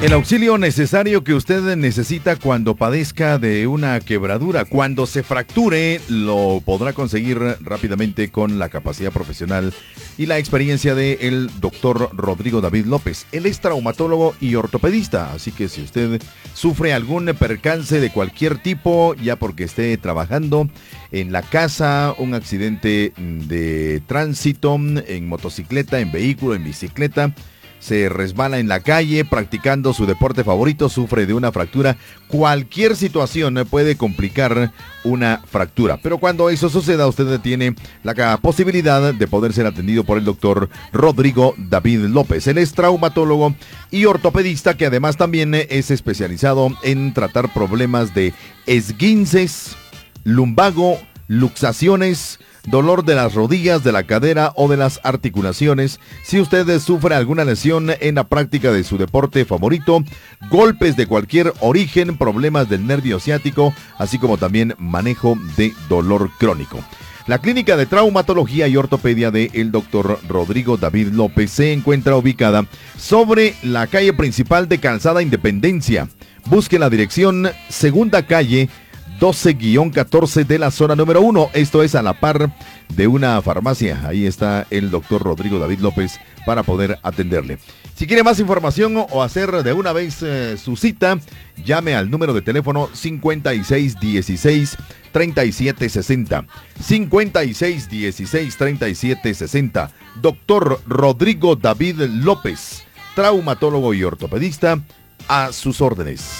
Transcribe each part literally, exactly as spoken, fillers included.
El auxilio necesario que usted necesita cuando padezca de una quebradura, cuando se fracture, lo podrá conseguir rápidamente con la capacidad profesional y la experiencia del doctor Rodrigo David López. Él es traumatólogo y ortopedista, así que si usted sufre algún percance de cualquier tipo, ya porque esté trabajando en la casa, un accidente de tránsito, en motocicleta, en vehículo, en bicicleta, se resbala en la calle practicando su deporte favorito, sufre de una fractura, cualquier situación puede complicar una fractura. Pero cuando eso suceda, usted tiene la posibilidad de poder ser atendido por el doctor Rodrigo David López. Él es traumatólogo y ortopedista que además también es especializado en tratar problemas de esguinces, lumbago, luxaciones, dolor de las rodillas, de la cadera o de las articulaciones. Si usted sufre alguna lesión en la práctica de su deporte favorito, golpes de cualquier origen, problemas del nervio ciático, así como también manejo de dolor crónico. La clínica de traumatología y ortopedia de el doctor Rodrigo David López se encuentra ubicada sobre la calle principal de Calzada Independencia. Busque la dirección Segunda Calle doce catorce de la zona número uno. Esto es a la par de una farmacia. Ahí está el doctor Rodrigo David López para poder atenderle. Si quiere más información o hacer de una vez eh, su cita, llame al número de teléfono cincuenta y seis dieciséis treinta y siete sesenta. cincuenta y seis dieciséis treinta y siete sesenta. Doctor Rodrigo David López, traumatólogo y ortopedista, a sus órdenes.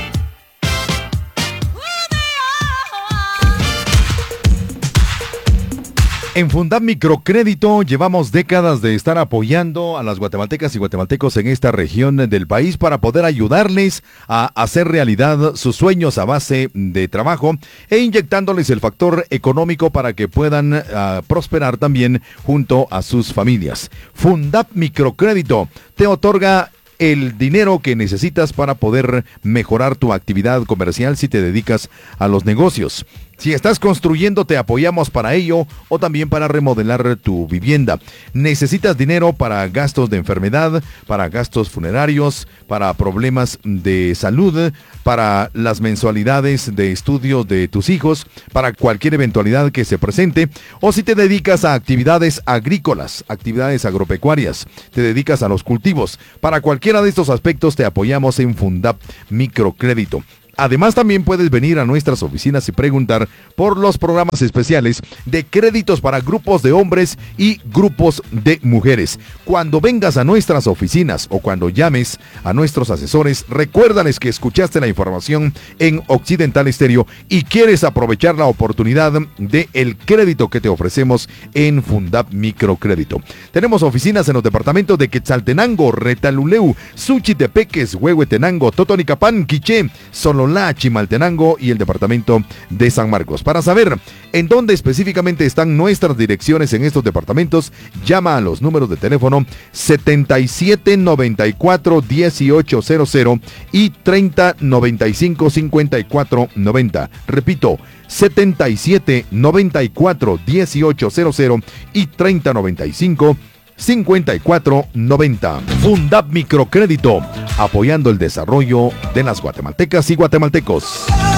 En Fundap Microcrédito llevamos décadas de estar apoyando a las guatemaltecas y guatemaltecos en esta región del país para poder ayudarles a hacer realidad sus sueños a base de trabajo e inyectándoles el factor económico para que puedan uh, prosperar también junto a sus familias. Fundap Microcrédito te otorga el dinero que necesitas para poder mejorar tu actividad comercial si te dedicas a los negocios. Si estás construyendo, te apoyamos para ello o también para remodelar tu vivienda. Necesitas dinero para gastos de enfermedad, para gastos funerarios, para problemas de salud, para las mensualidades de estudio de tus hijos, para cualquier eventualidad que se presente, o si te dedicas a actividades agrícolas, actividades agropecuarias, te dedicas a los cultivos. Para cualquiera de estos aspectos te apoyamos en Fundap Microcrédito. Además, también puedes venir a nuestras oficinas y preguntar por los programas especiales de créditos para grupos de hombres y grupos de mujeres. Cuando vengas a nuestras oficinas o cuando llames a nuestros asesores, recuérdales que escuchaste la información en Occidental Estéreo y quieres aprovechar la oportunidad del crédito que te ofrecemos en Fundap Microcrédito. Tenemos oficinas en los departamentos de Quetzaltenango, Retaluleu, Suchitepeques, Huehuetenango, Totonicapán, Quiché, Sololá, Chimaltenango y el departamento de San Marcos. Para saber en dónde específicamente están nuestras direcciones en estos departamentos, llama a los números de teléfono setenta y siete noventa y cuatro dieciocho cero cero y treinta noventa y cinco cincuenta y cuatro noventa. Repito, setenta y siete noventa y cuatro dieciocho cero cero y treinta noventa y cinco cincuenta y cuatro noventa. Fundap Microcrédito, apoyando el desarrollo de las guatemaltecas y guatemaltecos.